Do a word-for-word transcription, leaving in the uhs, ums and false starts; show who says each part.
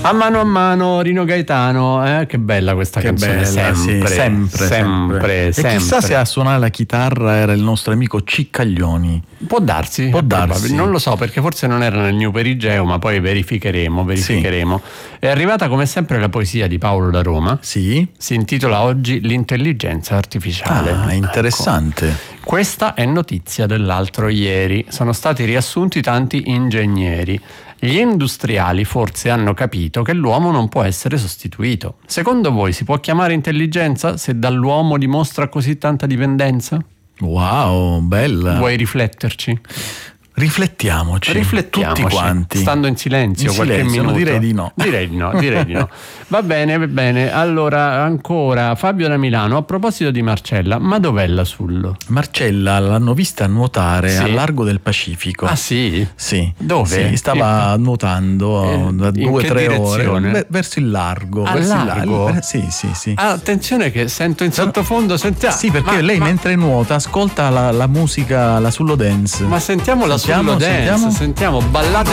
Speaker 1: A mano a mano, Rino Gaetano, eh? Che bella questa
Speaker 2: che
Speaker 1: canzone,
Speaker 2: bella,
Speaker 1: sempre,
Speaker 2: sì, sempre,
Speaker 1: sempre,
Speaker 2: sempre.
Speaker 1: sempre.
Speaker 2: E chissà se a suonare la chitarra era il nostro amico Ciccaglioni.
Speaker 1: Può darsi,
Speaker 2: Può darsi.
Speaker 1: Non lo so, perché forse non era nel New Perigeo, ma poi verificheremo, verificheremo. Sì. È arrivata come sempre la poesia di Paolo da Roma.
Speaker 2: Sì.
Speaker 1: Si intitola oggi L'intelligenza artificiale.
Speaker 2: Ah, interessante.
Speaker 1: Ecco. Questa è notizia dell'altro ieri. Sono stati riassunti tanti ingegneri. Gli industriali forse hanno capito che l'uomo non può essere sostituito. Secondo voi si può chiamare intelligenza se dall'uomo dimostra così tanta dipendenza?
Speaker 2: Wow, bella.
Speaker 1: Vuoi rifletterci?
Speaker 2: Riflettiamoci,
Speaker 1: Riflettiamoci,
Speaker 2: tutti quanti,
Speaker 1: stando in silenzio,
Speaker 2: in
Speaker 1: qualche
Speaker 2: silenzio,
Speaker 1: minuto.
Speaker 2: Direi di no.
Speaker 1: Direi di no, direi di no. Va bene, va bene. Allora, ancora Fabio da Milano. A proposito di Marcella, ma dov'è la Sullo?
Speaker 2: Marcella l'hanno vista nuotare sì. al largo del Pacifico.
Speaker 1: Ah sì?
Speaker 2: Sì.
Speaker 1: Dove?
Speaker 2: Sì, stava
Speaker 1: in...
Speaker 2: nuotando da due o tre ore Beh, verso il largo.
Speaker 1: Al
Speaker 2: verso
Speaker 1: largo?
Speaker 2: Il largo. Sì, sì, sì.
Speaker 1: Ah, attenzione che sento in sottofondo. Sentiamo.
Speaker 2: Sì, perché
Speaker 1: ma,
Speaker 2: lei
Speaker 1: ma...
Speaker 2: mentre nuota ascolta la, la musica, la Sullo Dance.
Speaker 1: Ma sentiamo la
Speaker 2: sentiamo,
Speaker 1: Sullo Dance.
Speaker 2: Sentiamo,
Speaker 1: sentiamo ballate